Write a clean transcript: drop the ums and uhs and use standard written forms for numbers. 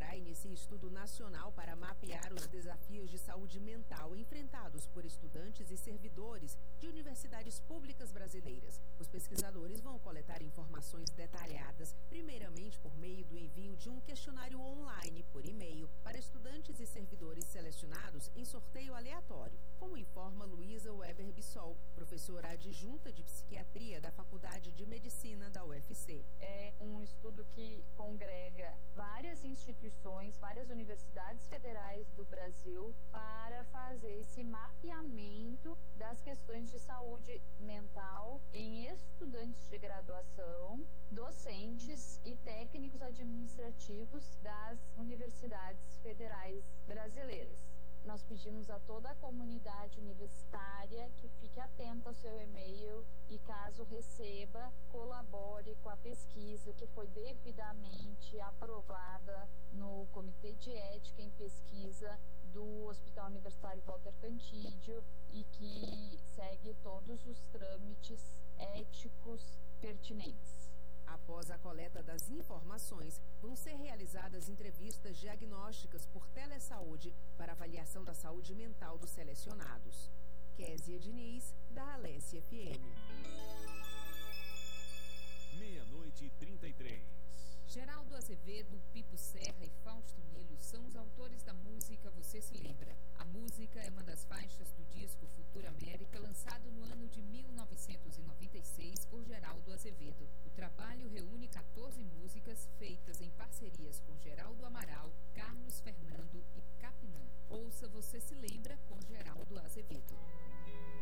Pará inicia estudo nacional para mapear os desafios de saúde mental enfrentados por estudantes e servidores de universidades públicas brasileiras. Os pesquisadores vão coletar informações detalhadas, primeiramente por meio do envio de um questionário online por e-mail para estudantes e servidores selecionados em sorteio aleatório, como informa Luísa Weber Bissol, professora adjunta de psiquiatria da Faculdade de Medicina da UFC. É um estudo que congrega várias instituições, várias universidades federais do Brasil para fazer esse mapeamento das questões de saúde mental em estudantes de graduação, docentes e técnicos administrativos das universidades federais brasileiras. Nós pedimos a toda a comunidade universitária que fique atenta ao seu e-mail e, caso receba, colabore com a pesquisa que foi devidamente aprovada no Comitê de Ética em Pesquisa do Hospital Universitário Walter Cantídio e que segue todos os trâmites éticos pertinentes. Após a coleta das informações, vão ser realizadas entrevistas diagnósticas por telesaúde para avaliação da saúde mental dos selecionados. Késia Diniz, da Alesse FM. 00:33. Geraldo Azevedo, Pipo Serra e Fausto Milo são os autores da música Você Se Lembra. A música é uma das faixas do disco Futura América, lançado no ano